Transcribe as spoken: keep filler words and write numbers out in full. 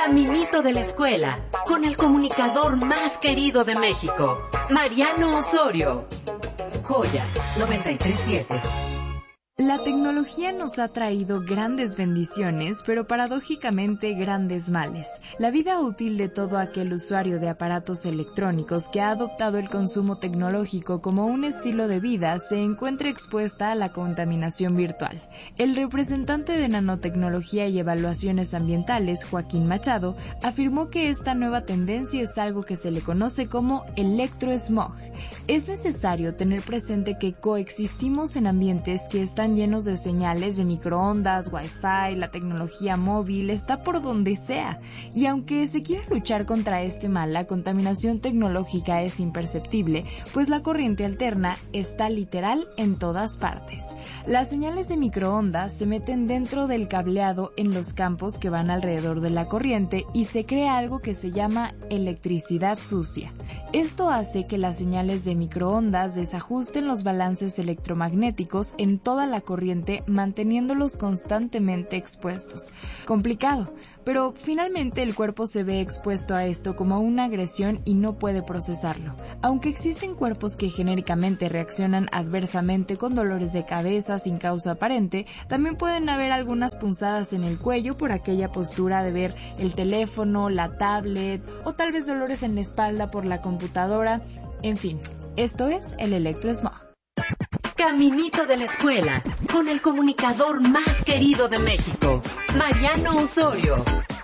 Caminito de la escuela, con el comunicador más querido de México, Mariano Osorio. Joya noventa y tres punto siete. La tecnología nos ha traído grandes bendiciones, pero paradójicamente grandes males. La vida útil de todo aquel usuario de aparatos electrónicos que ha adoptado el consumo tecnológico como un estilo de vida se encuentra expuesta a la contaminación virtual. El representante de nanotecnología y evaluaciones ambientales, Joaquín Machado, afirmó que esta nueva tendencia es algo que se le conoce como electrosmog. Es necesario tener presente que coexistimos en ambientes que están llenos de señales de microondas, wifi, la tecnología móvil está por donde sea. Y aunque se quiera luchar contra este mal, la contaminación tecnológica es imperceptible, pues la corriente alterna está literal en todas partes. Las señales de microondas se meten dentro del cableado en los campos que van alrededor de la corriente y se crea algo que se llama electricidad sucia. Esto hace que las señales de microondas desajusten los balances electromagnéticos en toda la corriente, manteniéndolos constantemente expuestos. Complicado, pero finalmente el cuerpo se ve expuesto a esto como una agresión y no puede procesarlo. Aunque existen cuerpos que genéricamente reaccionan adversamente con dolores de cabeza sin causa aparente, también pueden haber algunas punzadas en el cuello por aquella postura de ver el teléfono, la tablet o tal vez dolores en la espalda por la computadora. En fin, esto es el electrosmog. Caminito de la escuela, con el comunicador más querido de México, Mariano Osorio.